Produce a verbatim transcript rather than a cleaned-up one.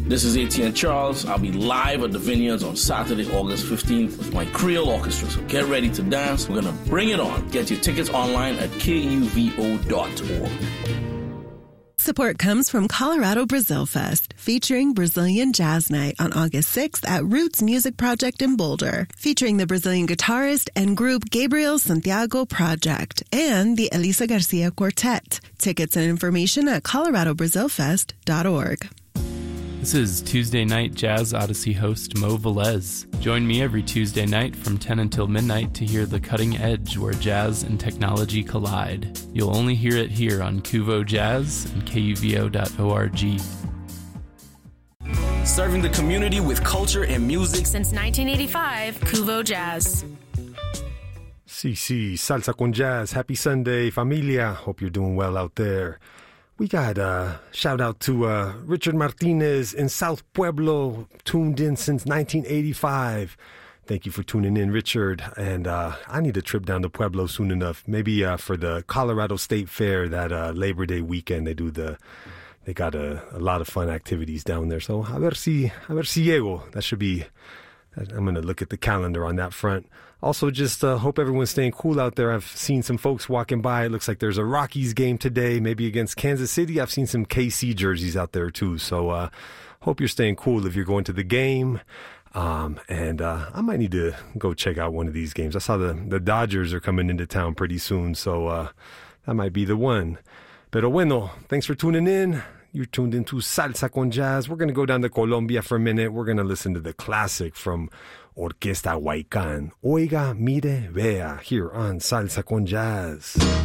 This is A T N Charles. I'll be live at the Vineyards on Saturday, August fifteenth with my Creole Orchestra. So get ready to dance. We're going to bring it on. Get your tickets online at K U V O dot org. Support comes from Colorado Brazil Fest, featuring Brazilian Jazz Night on August sixth at Roots Music Project in Boulder, featuring the Brazilian guitarist and group Gabriel Santiago Project and the Elisa Garcia Quartet. Tickets and information at colorado brazil fest dot org. This is Tuesday Night Jazz Odyssey host Mo Velez. Join me every Tuesday night from ten until midnight to hear The Cutting Edge, where jazz and technology collide. You'll only hear it here on Kuvo Jazz and K U V O dot org. Serving the community with culture and music since nineteen eighty-five, Kuvo Jazz. Si, si, Salsa con Jazz. Happy Sunday, familia. Hope you're doing well out there. We got a shout out to uh, Richard Martinez in South Pueblo, tuned in since nineteen eighty-five. Thank you for tuning in, Richard. And uh, I need a trip down to Pueblo soon enough. Maybe uh, for the Colorado State Fair, that uh, Labor Day weekend. They do the, they got a, a lot of fun activities down there. So a ver si, a ver si llego. That should be. I'm going to look at the calendar on that front. Also, just uh, hope everyone's staying cool out there. I've seen some folks walking by. It looks like there's a Rockies game today, maybe against Kansas City. I've seen some K C jerseys out there, too. So uh, hope you're staying cool if you're going to the game. Um, and uh, I might need to go check out one of these games. I saw the, the Dodgers are coming into town pretty soon, so uh, that might be the one. Pero bueno, thanks for tuning in. You're tuned into Salsa con Jazz. We're going to go down to Colombia for a minute. We're going to listen to the classic from Orquesta Huaycán, Oiga, Mire, Vea, here on Salsa con Jazz.